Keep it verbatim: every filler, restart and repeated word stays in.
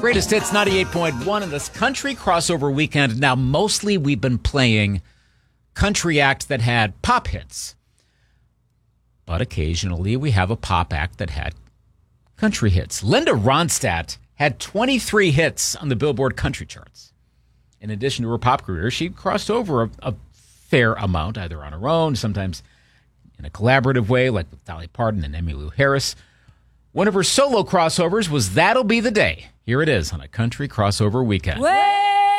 Greatest Hits ninety-eight point one in this country crossover weekend. Now, mostly we've been playing country acts that had pop hits. But occasionally we have a pop act that had country hits. Linda Ronstadt had twenty-three hits on the Billboard country charts. In addition to her pop career, she crossed over a, a fair amount, either on her own, sometimes in a collaborative way, like with Dolly Parton and Emmylou Harris. One of her solo crossovers was That'll Be the Day. Here it is on a country crossover weekend. Way